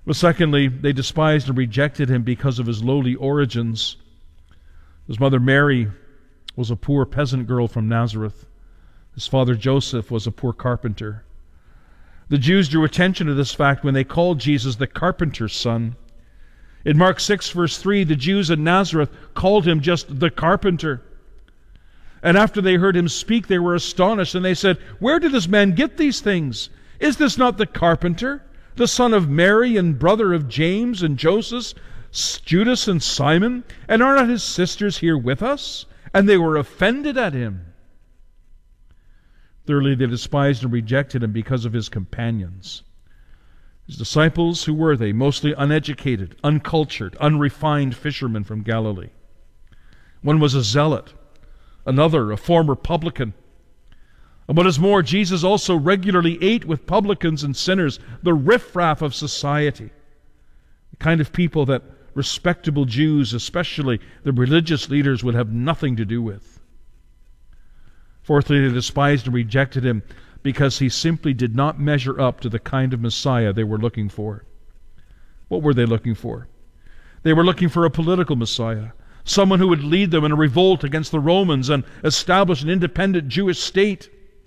But secondly, they despised and rejected him because of his lowly origins. His mother Mary was a poor peasant girl from Nazareth. His father Joseph was a poor carpenter. The Jews drew attention to this fact when they called Jesus the carpenter's son. In Mark 6, verse 3, the Jews in Nazareth called him just the carpenter. And after they heard him speak, they were astonished, and they said, "Where did this man get these things? Is this not the carpenter, the son of Mary and brother of James and Joseph, Judas and Simon? And are not his sisters here with us?" And they were offended at him. Thirdly, they despised and rejected him because of his companions. His disciples, who were they? Mostly uneducated, uncultured, unrefined fishermen from Galilee. One was a zealot, another a former publican. And what is more, Jesus also regularly ate with publicans and sinners, the riffraff of society, the kind of people that respectable Jews, especially the religious leaders, would have nothing to do with. Fourthly, they despised and rejected him because he simply did not measure up to the kind of Messiah they were looking for. What were they looking for? They were looking for a political Messiah, someone who would lead them in a revolt against the Romans and establish an independent Jewish state.